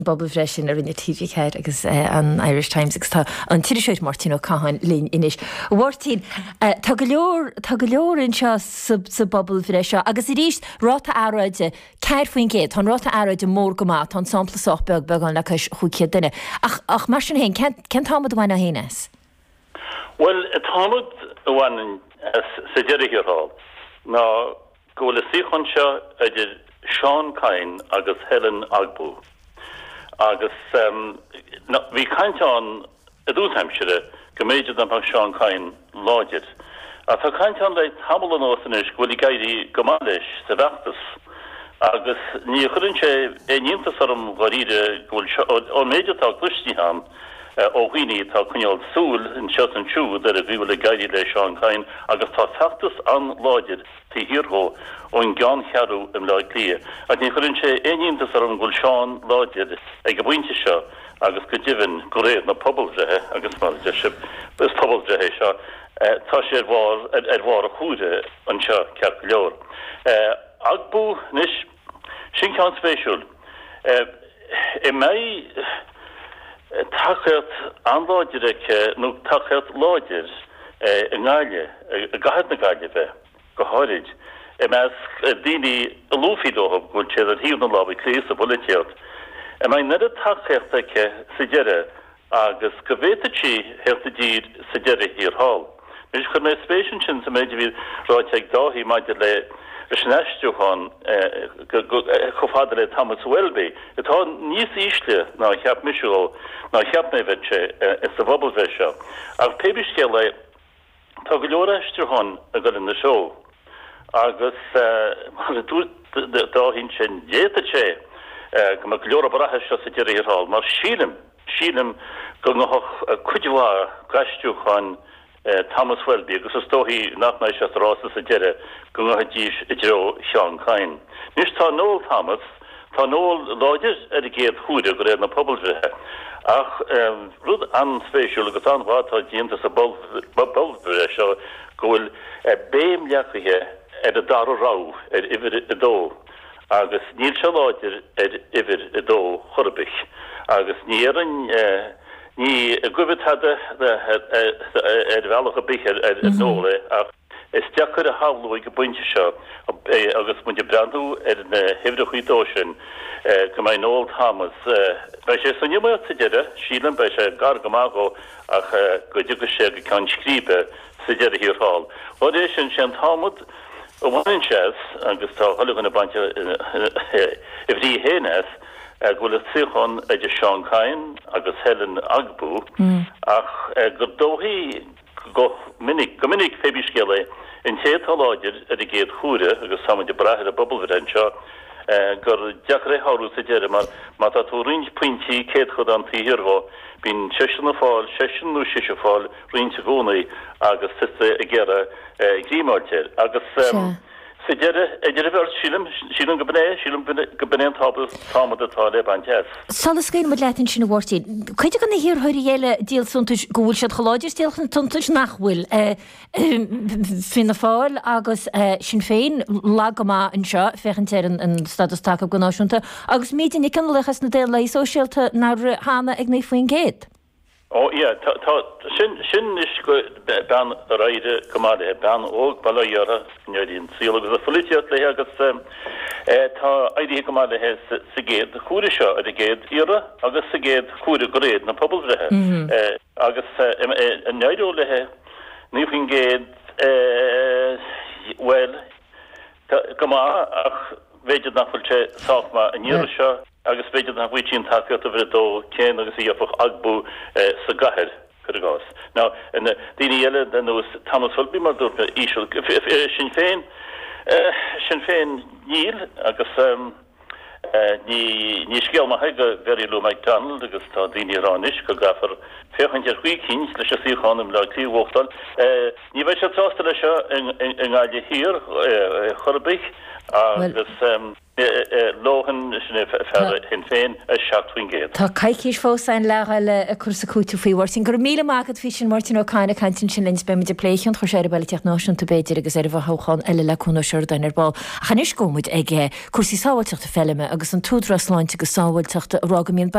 Bob Freshin ar rinne TVChead agus an Irish Times agus tá an tíidir Martin O'Cahan lín inis. Bhhartín tá go leor seo sa Bob Fresha agus I ríist ráta áráide ceir faoin géad, tá ráta áráide mór go má, tá sampla sochbeag beagán le chuiciad duine. Ach mar sin héin, cen támad bhain a hénas? Well, támad bhain sa deireadh hall. Ná go le síchan seo idir Sean Cain agus Helen Agbu. Agus bhí cainte an a dúsheimsere go méidir an Sean Cain láidir. A tá cainte an le tamil an ósanis bhfuil I gairí go leis sa bheachtas. Agus ní chuann sé éontas orm ghaíre ó méidir tá gluistíán ó huioine tá chuineáil súil in seos an siúd ar a bhí bhfuil gairí le Sean Cain agus tá feachtas an láidir tí hiorthó ón gan chearú im le lia. A ní chuann sé éontas orm ghfuil Sean láidir ag go bhainte seo agus go dtíhann go réad na pobalbrethe agus mar de sib is pobalbrethe seo tá sé ar bhar a chuúde an seo ceap leor. Agbu nis sin ceann spéisiúil. I mé takeart anláidirech nó takeart láidir I ngáile, a gahad na gáile bheith, go háid. Mas daoine a lúfidóhab gúil sé a híomh na lábhaí clés a bulateart. Mé nid a takeartacha sa deire agus go bhéitatí heirta dír sa deire hir hall. Nus chun mé spéisisin sin sa méidir bhí ráid ag dáhí maidir le Sneisteúchan chofáda le Thomas Welby. Tá níos ísle ná cheap misisiúil ná cheap méhete is sa bhobal bheith seo. Ach pébisce le tá go leoreisteúchan a go in na seo. Agus mar a dáhín sin déta sé go mar leor a brathe seo sa deireadh hall. Mar sílim go nach cuidhá gaiisteúchan Thomas Welby, agus is tóhí nach méid se rása sa deire go díis I dro Sean Cain. Nus tá nóil Thomas, tá nóil láidir a géad chuúide go réad na pobalbrethe. Ach rud an spéisiúil agus an bhátá díanta sa pobalbrethe seo go bhfuil béim leachithe ar a dar rá ar iver I dó. Agus níl se láidir ar iver I dó chorbich. Agus níaran ní gubit hadde bhealach a bich ar nóle ach is deachar a haflú go buinte seo agus muinte brandú ar na hifre chuidósin go mai nóil Thomas bei sé san nimmer sa deire sílan bei sé gar gomágo ach go dúgus sé go can scríbe sa deire hir hall. Wat é sin sin Thomas ó bhain séas agus tá thola na bainte I bhrí hénas Gwyl y sychon ydy Sean Cain agus Helen Agbu ach gydóhi go minnig febisgele in tétaláidir ydy géad chúre agus samad I brahir a bobalfyrin seo gur diacre hawrw sy dere ma ta to rinj pwynti ced chod an tihirfo bin session na fáil, session nw session fáil rinj gónau agus syste y gera grímáltir agus So dere ver sílim go benéan támad atá le bantes. Salas gain mod letin sin bhhartí. Chuide gan na hir thuirí héile díal suntais gohfuil sead choláidir díalchan tuntais nachhfuil fin na fáil agus sin féin lagama an seo fechantéir an status take go náisiúnta agus mídin ag can lechas na déal lei sóisialta nar hána ag na faoin géad. Oh yeah, sin is go ban raide komade ban og balayara nodin seal agus a folitiat le agus tá ID komade has siged churisha at ged ira agus siged churi gored na pobalbrethe agus an naido le nifin ged well koma ach veidir nachfulte sachma an ira agus beidir na bhuiín takeart a bhredó cén agus íoffach agbu sa gahir chugás. Ná daoine eile den nus Thomas Welby mar dúrta ísisiil sin féin níl agus ní scéal ma haige very lo McDonald agus tá daoine ránis go gafar féchanir chuicín leis a síchanm le tíhachtal. Ní bheith se tásta lei seo in gáide hir chorbich agus lohan hin féin a seaachfuingéad. Tá caiicís fósáin leile a chusa cúú fíhhar sin gur míle mágad fi sin Martin O'Connor cantin sin lins be meidir pléisiún chu sé bailile teachnáisiún beidir agus ar bhthchan eile leúna seirdain ar ball. A chanis gomúid ag cuasí sáhailteachta fellime agus an túdrasláinte agus sáhailteachta rágamíon